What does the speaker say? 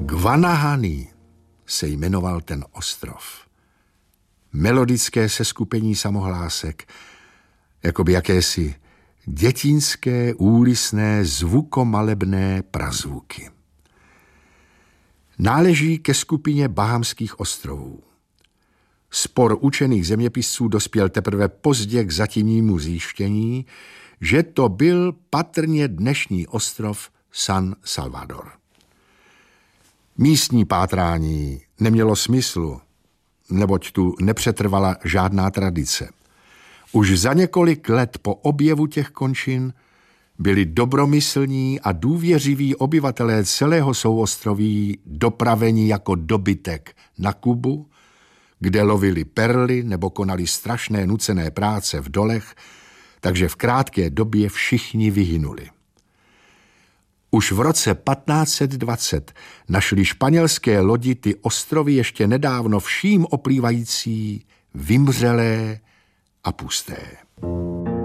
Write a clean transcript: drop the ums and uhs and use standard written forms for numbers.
Guanahani se jmenoval ten ostrov. Melodické seskupení samohlásek, jakoby jakési dětinské, úlisné, zvukomalebné prazvuky. Náleží ke skupině Bahamských ostrovů. Spor učených zeměpisců dospěl teprve pozdě k zatímnímu zjištění, že to byl patrně dnešní ostrov San Salvador. Místní pátrání nemělo smyslu, neboť tu nepřetrvala žádná tradice. Už za několik let po objevu těch končin byli dobromyslní a důvěřiví obyvatelé celého souostroví dopraveni jako dobytek na Kubu, kde lovili perly nebo konali strašné nucené práce v dolech, takže v krátké době všichni vyhynuli. Už v roce 1520 našli španělské lodi ty ostrovy ještě nedávno vším oplývající, vymřelé a pusté.